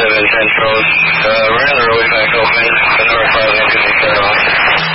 7 Central. We're in the road back open. The number 5 engine is turned off.